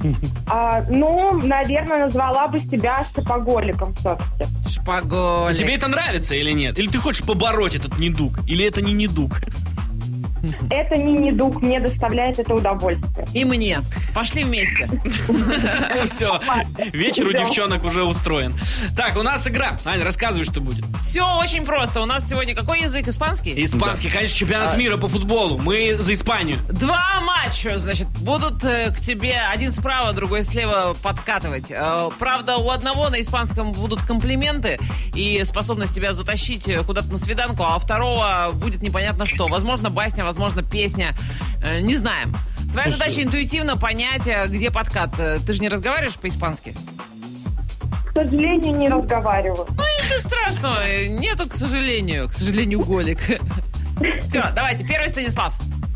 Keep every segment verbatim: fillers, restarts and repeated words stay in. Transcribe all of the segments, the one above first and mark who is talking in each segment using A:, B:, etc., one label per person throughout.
A: А, ну, наверное, назвала бы себя шопоголиком все-таки.
B: Шопоголик.
C: Тебе это нравится или нет? Или ты хочешь побороть этот недуг? Или это не недуг?
A: Это не недуг, мне доставляет это удовольствие.
B: И мне. Пошли вместе.
C: Все, вечер у девчонок уже устроен. Так, у нас игра. Аня, рассказывай, что будет.
B: Все очень просто. У нас сегодня какой язык? Испанский?
C: Испанский, конечно, чемпионат мира по футболу. Мы за Испанию.
B: Два матча, значит, будут э, к тебе один справа, другой слева подкатывать. Э, правда, у одного на испанском будут комплименты и способность тебя затащить куда-то на свиданку, а у второго будет непонятно что. Возможно, басня, возможно, песня. Э, не знаем. Твоя
C: Ну,
B: задача
C: что?
B: интуитивно понять, э, где подкат. Э, Ты же не разговариваешь по-испански?
A: К сожалению, не разговариваю.
B: Ну, ничего страшного. э, Нету, к сожалению. К сожалению, голик. Все, давайте. Первый Станислав.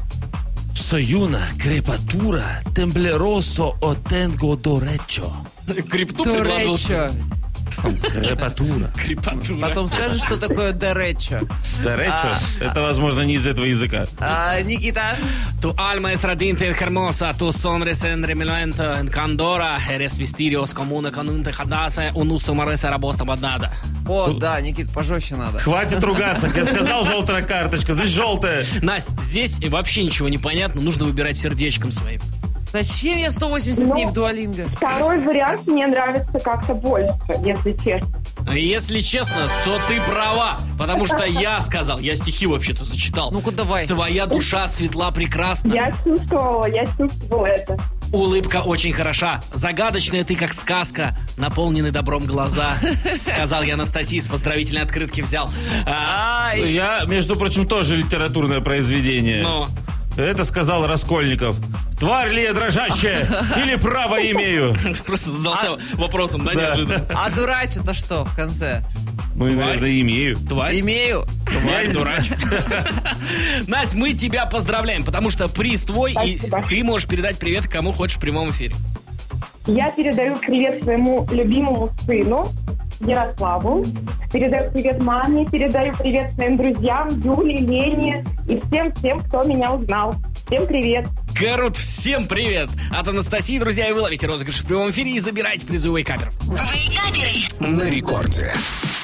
D: Soy una creatura tembloroso o tengo derecho.
C: Крипту предложил.
B: Доречо.
D: Крепатура.
C: Крепатура.
B: Потом скажешь, что такое доречо.
D: Derecho. Это, возможно, не из этого языка.
B: А, Никита.
C: Tu alma es radiante y hermosa, tu sonrisa en remilento, en candora, eres misterios común con un tejadase, un uso maresa рабоста баднада.
B: О, да, Никит, пожестче надо.
D: Хватит ругаться. Я сказал, желтая карточка. Здесь желтая.
C: Настя, здесь вообще ничего не понятно, нужно выбирать сердечком своим.
B: Зачем я сто восемьдесят
A: Ну,
B: дней в дуолинго?
A: Второй вариант мне нравится как-то больше, если честно.
C: Если честно, то ты права, потому что я сказал, я стихи вообще-то зачитал.
B: Ну-ка, давай.
C: Твоя душа светла прекрасна,
A: Я чувствовала, я чувствовала это.
C: улыбка очень хороша, загадочная ты, как сказка, наполнены добром глаза, сказал я Анастасии, с поздравительной открытки взял. А,
B: Ай.
D: Я, между прочим, тоже литературное произведение.
C: ну,
D: Это сказал Раскольников. Тварь ли я дрожащая? Или право имею?
C: ты просто задался вопросом, да,
D: Да.
C: неожиданно.
B: А дурач это что в конце?
D: Ну, наверное, имею.
C: Тварь,
B: Имею.
C: тварь, дурач. Настя, мы тебя поздравляем, потому что приз твой, и
A: Спасибо.
C: ты можешь передать привет кому хочешь в прямом эфире.
A: Я передаю привет своему любимому сыну Ярославу. Передаю привет маме, передаю привет своим друзьям Юле, Лене и всем-всем, кто меня узнал. Всем привет.
C: Корот, всем привет! От Анастасии, друзья, и вы ловите розыгрыш в прямом эфире и забирайте призовые каперов.
E: Вейкаперы.
F: На рекорде.